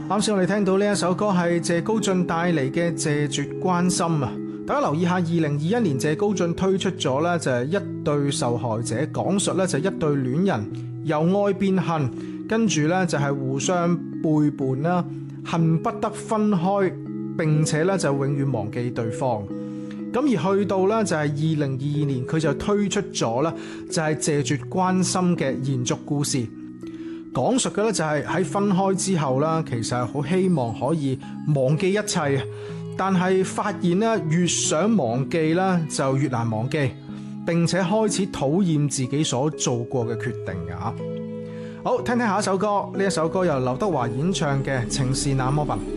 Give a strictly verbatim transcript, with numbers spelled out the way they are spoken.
啱先我哋聽到呢一首歌係謝高晉帶嚟嘅《謝絕關心》啊！大家留意下，二零二一年謝高晉推出咗呢就係一對受害者，講述呢就係一對戀人由愛變恨，跟住呢就係互相背叛啦，恨不得分開，並且呢就永遠忘記對方。咁而去到呢就係二零二二年，佢就推出咗呢就係謝絕關心嘅延續故事。講述嘅咧就係喺分開之後啦，其實係好希望可以忘記一切，但係發現咧越想忘記啦，就越難忘記，並且開始討厭自己所做過嘅決定㗎。好，聽聽下一首歌，呢一首歌由劉德華演唱嘅《情是那麼笨》。